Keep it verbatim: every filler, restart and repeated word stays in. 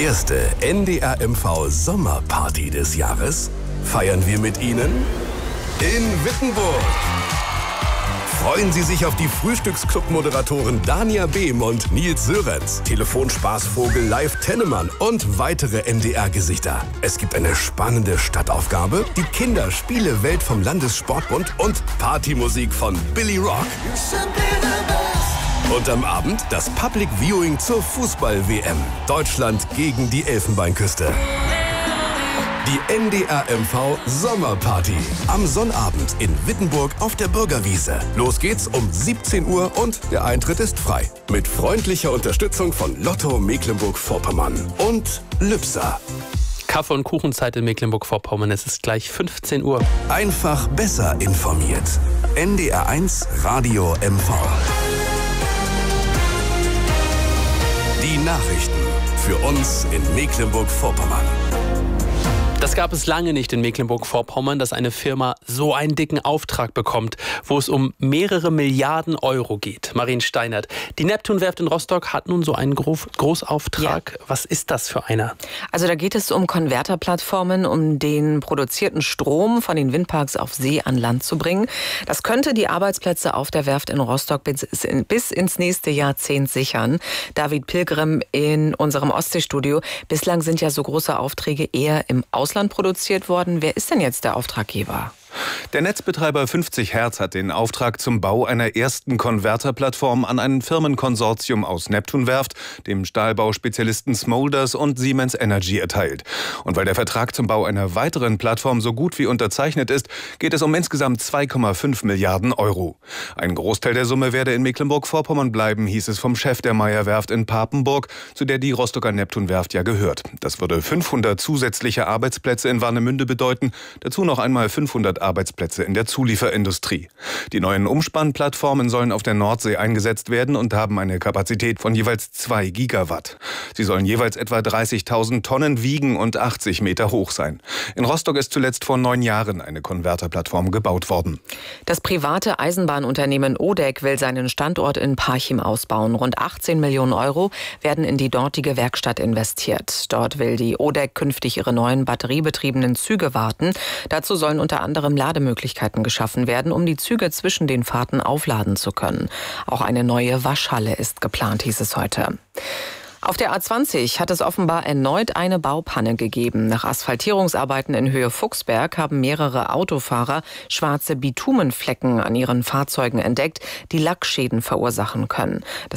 Die erste N D R M V Sommerparty des Jahres feiern wir mit Ihnen in Wittenburg. Freuen Sie sich auf die Frühstücksclub-Moderatoren Dania Behm und Nils Sörenz, Telefonspaßvogel Live Tennemann und weitere N D R-Gesichter. Es gibt eine spannende Stadtaufgabe, die Kinderspiele-Welt vom Landessportbund und Partymusik von Billy Rock. Und am Abend das Public Viewing zur Fußball-W M. Deutschland gegen die Elfenbeinküste. Die N D R M V Sommerparty. Am Sonnabend in Wittenburg auf der Bürgerwiese. Los geht's um siebzehn Uhr und der Eintritt ist frei. Mit freundlicher Unterstützung von Lotto Mecklenburg-Vorpommern und Lübser. Kaffee- und Kuchenzeit in Mecklenburg-Vorpommern. Es ist gleich fünfzehn Uhr. Einfach besser informiert. N D R eins Radio M V. Die Nachrichten für uns in Mecklenburg-Vorpommern. Das gab es lange nicht in Mecklenburg-Vorpommern, dass eine Firma so einen dicken Auftrag bekommt, wo es um mehrere Milliarden Euro geht. Marien Steinert, die Neptunwerft in Rostock hat nun so einen Groß Großauftrag. Ja. Was ist das für einer? Also da geht es um Konverterplattformen, um den produzierten Strom von den Windparks auf See an Land zu bringen. Das könnte die Arbeitsplätze auf der Werft in Rostock bis, bis ins nächste Jahrzehnt sichern. David Pilgrim in unserem Ostseestudio. Bislang sind ja so große Aufträge eher im Ausland produziert worden. Wer ist denn jetzt der Auftraggeber? Der Netzbetreiber fünfzig Hertz hat den Auftrag zum Bau einer ersten Konverterplattform an ein Firmenkonsortium aus Neptunwerft, dem Stahlbauspezialisten Smolders und Siemens Energy erteilt. Und weil der Vertrag zum Bau einer weiteren Plattform so gut wie unterzeichnet ist, geht es um insgesamt zwei Komma fünf Milliarden Euro. Ein Großteil der Summe werde in Mecklenburg-Vorpommern bleiben, hieß es vom Chef der Meyer-Werft in Papenburg, zu der die Rostocker Neptunwerft ja gehört. Das würde fünfhundert zusätzliche Arbeitsplätze in Warnemünde bedeuten, dazu noch einmal fünfhundert Arbeitsplätze in der Zulieferindustrie. Die neuen Umspannplattformen sollen auf der Nordsee eingesetzt werden und haben eine Kapazität von jeweils zwei Gigawatt. Sie sollen jeweils etwa dreißigtausend Tonnen wiegen und achtzig Meter hoch sein. In Rostock ist zuletzt vor neun Jahren eine Konverterplattform gebaut worden. Das private Eisenbahnunternehmen O D E C will seinen Standort in Parchim ausbauen. Rund achtzehn Millionen Euro werden in die dortige Werkstatt investiert. Dort will die O D E C künftig ihre neuen batteriebetriebenen Züge warten. Dazu sollen unter anderem Lademöglichkeiten geschaffen werden, um die Züge zwischen den Fahrten aufladen zu können. Auch eine neue Waschhalle ist geplant, hieß es heute. Auf der A zwanzig hat es offenbar erneut eine Baupanne gegeben. Nach Asphaltierungsarbeiten in Höhe Fuchsberg haben mehrere Autofahrer schwarze Bitumenflecken an ihren Fahrzeugen entdeckt, die Lackschäden verursachen können.